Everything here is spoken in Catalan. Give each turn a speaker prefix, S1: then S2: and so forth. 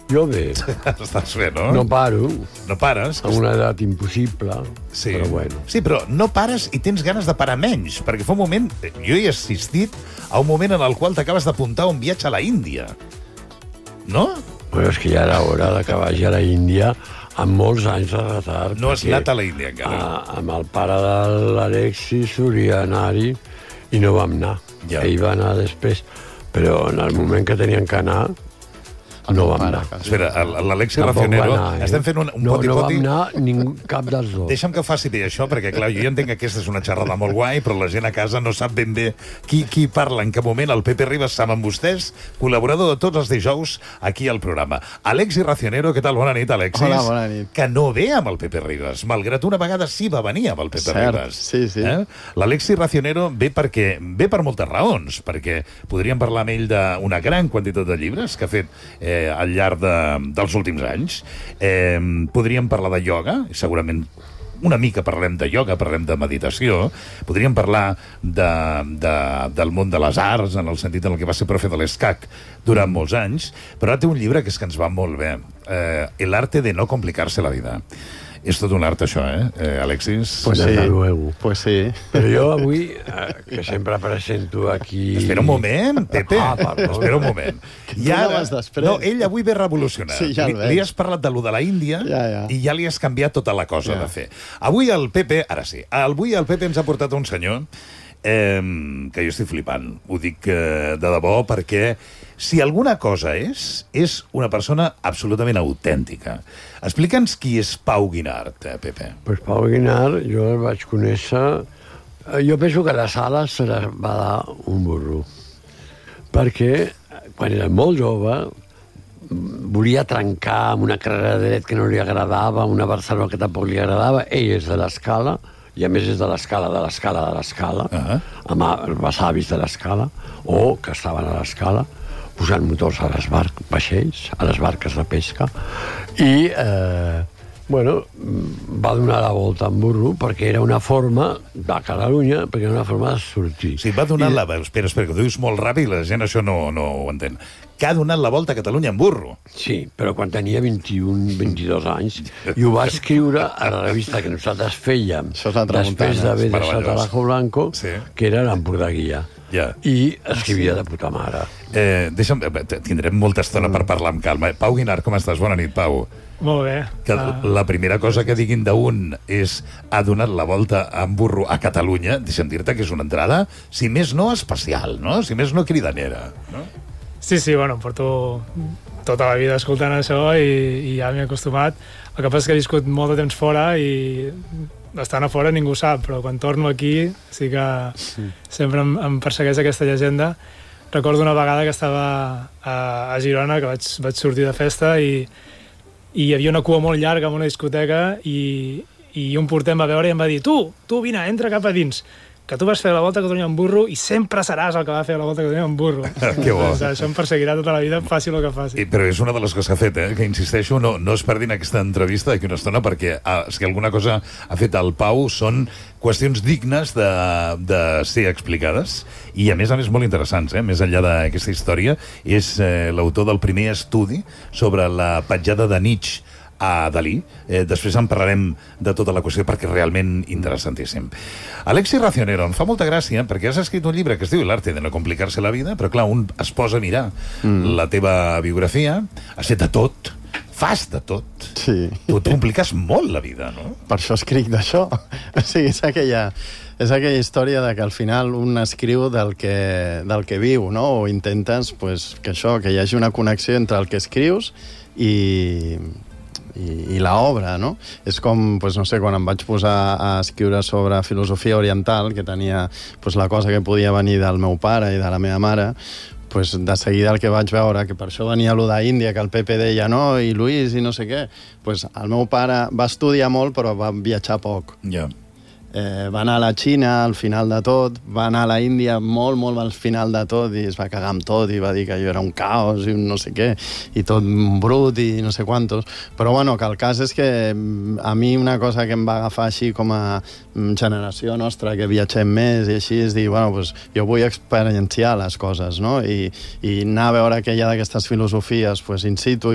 S1: Jo bé.
S2: Estàs bé, no?
S1: No paro.
S2: No pares.
S1: A una edat impossible,
S2: Sí.
S1: però bueno.
S2: Sí, però no pares i tens ganes de parar menys, perquè fa un moment... Jo he assistit a un moment en el qual t'acabes d'apuntar a un viatge a la Índia. No?
S1: Bueno, és que ja era hora de que vagi a la Índia amb molts anys de retard.
S2: No has
S1: perquè,
S2: anat a la Índia encara.
S1: Amb el pare de l'Alexis solia anar-hi i no vam anar.
S2: Ja.
S1: Ell va anar després. Però en el moment que tenien que anar, no vam anar.
S2: Espera, l'Alexis
S1: Tampoc
S2: Racionero...
S1: va anar,
S2: Estem fent un
S1: no
S2: poti-poti...
S1: vam anar cap dels dos.
S2: Deixa'm que faci bé això, perquè, clar, jo ja entenc que aquesta és una xerrada molt guai, però la gent a casa no sap ben bé qui parla en què moment. El Pepe Ribas està amb vostès, col·laborador de tots els dijous aquí al programa. Alexis Racionero, què tal? Bona nit, Alexis.
S3: Hola, bona nit.
S2: Que no ve amb el Pepe Ribas, malgrat una vegada sí va venir amb el Pepe Ribas.
S3: Sí, sí.
S2: L'Alexis Racionero ve per moltes raons, perquè podríem parlar amb ell d'una gran quantitat de llibres que ha fet al llarg dels últims anys. Podríem parlar de ioga, segurament una mica parlem de ioga, parlem de meditació, podríem parlar del món de les arts, en el sentit en el que va ser profe de l'ESCAC durant molts anys, però ara té un llibre que és que ens va molt bé, El arte de no complicarse la vida. És tot un art, això, Alexis?
S3: Pues sí.
S1: Desde luego.
S3: Pues sí.
S1: Però jo avui, que sempre presento aquí...
S2: Espera un moment, Pepe.
S1: Perdó.
S2: Espera un moment.
S3: I ara... després.
S2: No, ell avui ve revolucionat.
S3: Sí, ja el veig.
S2: Li has parlat de lo de la Índia i ja li has canviat tota la cosa de fer. Avui el Pepe, ara sí, avui el Pepe ens ha portat un senyor que jo estic flipant. Ho dic de debò perquè si alguna cosa és una persona absolutament autèntica. Explica'ns qui és Pau Guinart, Pepe.
S1: Pues Pau Guinart, jo el vaig conèixer... Jo penso que a la sala se la va dar un burro. Perquè quan era molt jove volia trencar amb una carrera de dret que no li agradava, una Barcelona que tampoc li agradava. Ell és de l'Escala, i a més és de l'Escala, amb els avis de l'Escala, o que estaven a l'Escala, posant motors a les vaixells, a les barques de pesca, i va donar la volta en burro perquè era una forma de Catalunya, perquè era una forma de sortir.
S2: Sí, va donar la... Espera, que ho dius molt ràpid i la gent això no ho entén. Que ha donat la volta a Catalunya en burro.
S1: Sí, però quan tenia 22 anys, i ho va escriure a la revista que nosaltres fèiem després d'haver deixat a l'Ajo Blanco, que era l'Empordà Guia. I escrivia de puta mare.
S2: Tindrem molta estona per parlar amb calma. Pau Guinart, com estàs? Bona nit, Pau.
S4: Molt bé.
S2: Que la primera cosa que diguin d'un és ha donat la volta en burro a Catalunya, deixa'm dir-te que és una entrada, si més no, especial, no? Si més no, cridanera, no?
S4: Sí, bueno, em porto tota la vida escoltant això i ja m'he acostumat. El que passa és que he viscut molt de temps fora i estant a fora ningú sap, però quan torno aquí sí que sempre em persegueix aquesta llegenda. Recordo una vegada que estava a Girona, que vaig sortir de festa i hi havia una cua molt llarga en una discoteca i un porter em va veure i em va dir tu vine, entra cap a dins, que tu vas fer la volta a Catalunya en burro i sempre seràs el que va fer la volta a Catalunya en burro.
S2: Que bo.
S4: Això em perseguirà tota la vida, faci el que faci.
S2: Però és una de les coses que ha fet, que insisteixo, no es perdin aquesta entrevista d'aquí una estona, perquè si alguna cosa ha fet el Pau són qüestions dignes de ser explicades i a més molt interessants, més enllà d'aquesta història. És l'autor del primer estudi sobre la petjada de Nietzsche a Dalí. Després en parlarem de tota la qüestió perquè és realment interessantíssim. Alexis Racionero, em fa molta gràcia perquè has escrit un llibre que es diu El arte de no complicarse la vida, però clar, un es posa a mirar la teva biografia, has fet de tot, fas de tot.
S3: Sí.
S2: Tu et compliques molt la vida, no?
S3: Per això escric d'això. O sigui, és aquella història de que al final un escriu del que viu, no? O intentes que hi hagi una connexió entre el que escrius i l'obra, no? És com, no sé, quan em vaig posar a escriure sobre filosofia oriental, que tenia la cosa que podia venir del meu pare i de la meva mare, de seguida el que vaig veure, que per això venia allò d'Índia, que el Pepe deia no, i Luis, i no sé què, el meu pare va estudiar molt, però va viatjar poc.
S2: Ja.
S3: Va anar a la Xina al final de tot, va anar a la Índia molt, molt al final de tot i es va cagar amb tot i va dir que allò era un caos i un no sé què, i tot brut i no sé quantos. Però bueno, que el cas és que a mi una cosa que em va agafar així com a generació nostra, que viatgem més i així, és dir, bueno, jo vull experienciar les coses, no? I anar a veure aquella d'aquestes filosofies in situ